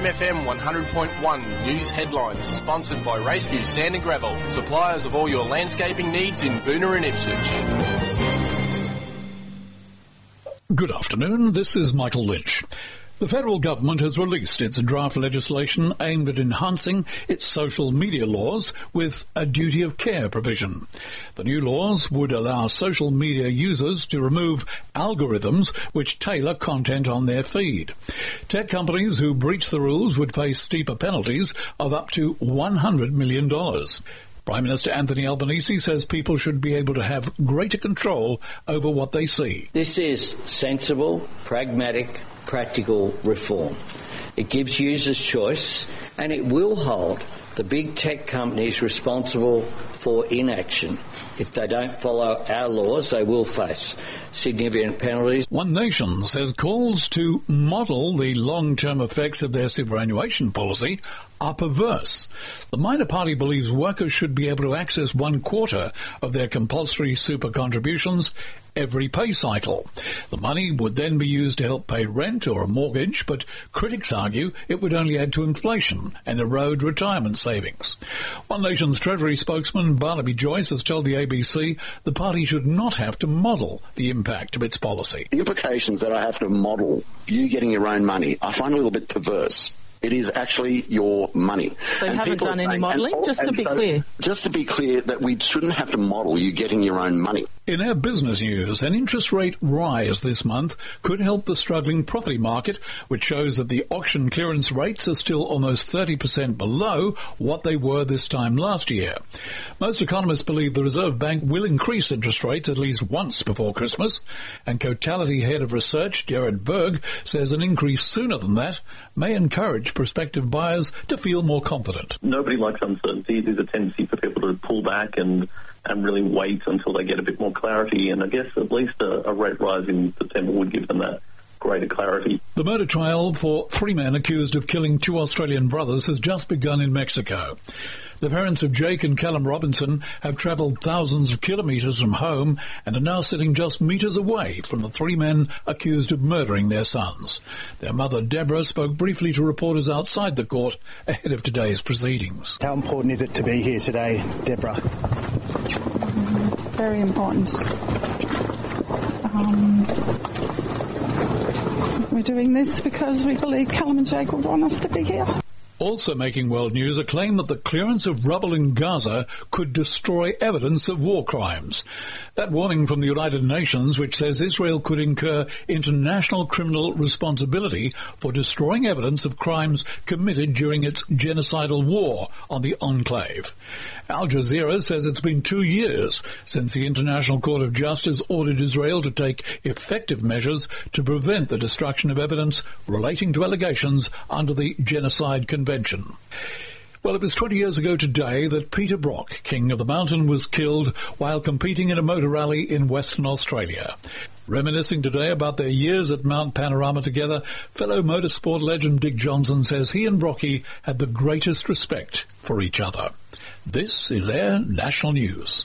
MFM 100.1 News Headlines, sponsored by Raceview Sand and Gravel, suppliers of all your landscaping needs in Boonah and Ipswich. Good afternoon, this is Michael Lynch. The federal government has released its draft legislation aimed at enhancing its social media laws with a duty of care provision. The new laws would allow social media users to remove algorithms which tailor content on their feed. Tech companies who breach the rules would face steeper penalties of up to $100 million. Prime Minister Anthony Albanese says people should be able to have greater control over what they see. This is sensible, pragmatic, practical reform. It gives users choice, and it will hold the big tech companies responsible for inaction. If they don't follow our laws, they will face significant penalties. One Nation says calls to model the long-term effects of their superannuation policy are perverse. The minor party believes workers should be able to access 1/4 of their compulsory super contributions every pay cycle. The money would then be used to help pay rent or a mortgage, but critics argue it would only add to inflation and erode retirement savings. One Nation's Treasury spokesman Barnaby Joyce has told the ABC the party should not have to model the impact of its policy. The implications that I have to model you getting your own money, I find a little bit perverse. It is actually your money. So you haven't done any modelling? Just to be clear. Just to be clear that we shouldn't have to model you getting your own money. In our business news, an interest rate rise this month could help the struggling property market, which shows that the auction clearance rates are still almost 30% below what they were this time last year. Most economists believe the Reserve Bank will increase interest rates at least once before Christmas, and Cotality Head of Research Jared Berg says an increase sooner than that may encourage prospective buyers to feel more confident. Nobody likes uncertainty. There's a tendency for people to pull back and really wait until they get a bit more clarity. And I guess at least a rate rise in September would give them that greater clarity. The murder trial for 3 men accused of killing 2 Australian brothers has just begun in Mexico. The parents of Jake and Callum Robinson have travelled thousands of kilometres from home and are now sitting just metres away from the 3 men accused of murdering their sons. Their mother, Deborah, spoke briefly to reporters outside the court ahead of today's proceedings. How important is it to be here today, Deborah? Very important. We're doing this because we believe Callum and Jake would want us to be here. Also making world news, a claim that the clearance of rubble in Gaza could destroy evidence of war crimes. That warning from the United Nations, which says Israel could incur international criminal responsibility for destroying evidence of crimes committed during its genocidal war on the enclave. Al Jazeera says it's been 2 years since the International Court of Justice ordered Israel to take effective measures to prevent the destruction of evidence relating to allegations under the Genocide Convention. Well, it was 20 years ago today that Peter Brock, King of the Mountain, was killed while competing in a motor rally in Western Australia. Reminiscing today about their years at Mount Panorama together, fellow motorsport legend Dick Johnson says he and Brocky had the greatest respect for each other. This is Air National News.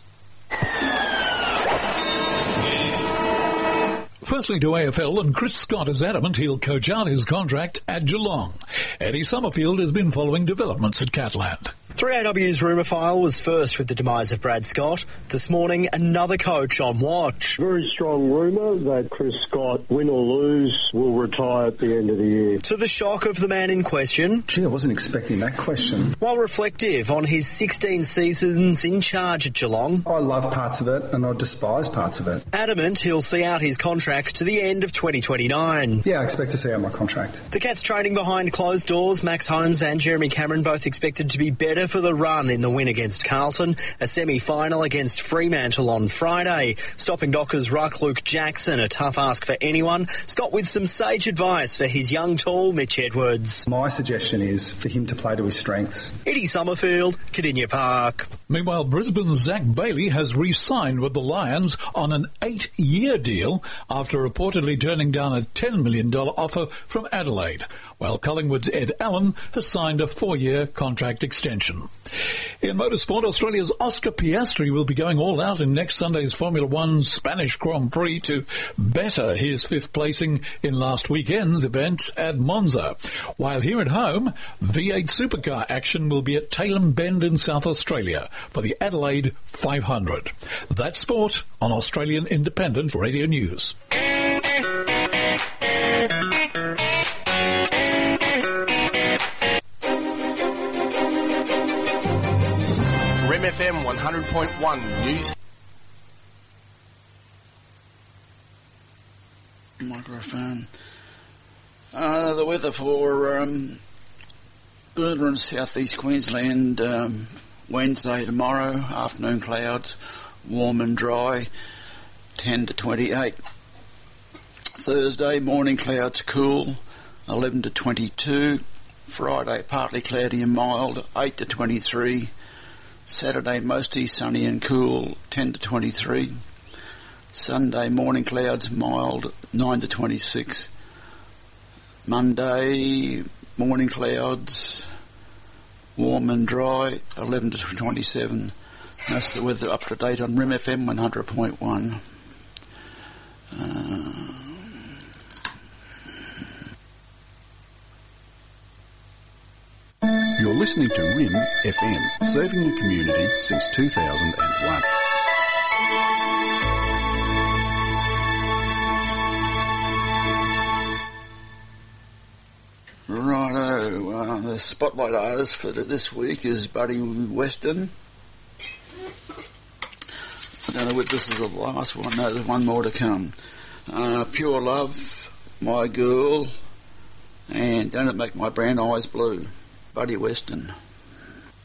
Firstly to AFL, and Chris Scott is adamant he'll coach out his contract at Geelong. Eddie Summerfield has been following developments at Catland. 3AW's rumour file was first with the demise of Brad Scott. This morning, another coach on watch. Very strong rumour that Chris Scott, win or lose, will retire at the end of the year. To the shock of the man in question. Gee, I wasn't expecting that question. While reflective on his 16 seasons in charge at Geelong. I love parts of it and I despise parts of it. Adamant he'll see out his contract to the end of 2029. Yeah, I expect to see out my contract. The Cats training behind closed doors. Max Holmes and Jeremy Cameron both expected to be better for the run in the win against Carlton, a semi-final against Fremantle on Friday. Stopping Dockers ruck Luke Jackson, a tough ask for anyone. Scott with some sage advice for his young tall Mitch Edwards. My suggestion is for him to play to his strengths. Eddie Summerfield, Cardinia Park. Meanwhile, Brisbane's Zach Bailey has re-signed with the Lions on an 8-year deal after reportedly turning down a $10 million offer from Adelaide, while Collingwood's Ed Allen has signed a 4-year contract extension. action. In motorsport, Australia's Oscar Piastri will be going all out in next Sunday's Formula One Spanish Grand Prix to better his fifth placing in last weekend's event at Monza. While here at home, V8 supercar action will be at Tailem Bend in South Australia for the Adelaide 500. That's sport on Australian Independent Radio News. Rem FM 100.1 News. Microphone. The weather for Boonah and southeast Queensland, Wednesday, tomorrow, afternoon clouds, warm and dry, 10 to 28. Thursday, morning clouds, cool, 11 to 22. Friday, partly cloudy and mild, 8 to 23. Saturday, mostly sunny and cool, 10 to 23. Sunday, morning clouds, mild, 9 to 26. Monday, morning clouds, warm and dry, 11 to 27. That's the weather up to date on Rem FM 100.1. You're listening to Rim FM, serving the community since 2001. Righto, the spotlight artist for this week is Buddy Weston. I don't know if this is the last one. No, there's one more to come. Pure Love, My Girl, and Don't It Make My Brown Eyes Blue. Buddy Weston.